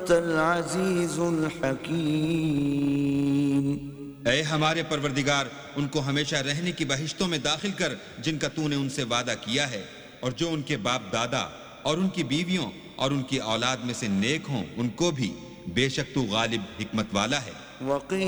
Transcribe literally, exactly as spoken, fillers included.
अंतल अज़ीज़ुल हकीम। ऐ हमारे परवरदिगार, उनको हमेशा रहने की बहिश्तों में दाखिल कर जिनका तूने उनसे वादा किया है, और जो उनके बाप दादा और उनकी बीवियों और उनकी औलाद में से नेक हों उनको भी, बेशक तू गालिब हिकमत वाला है।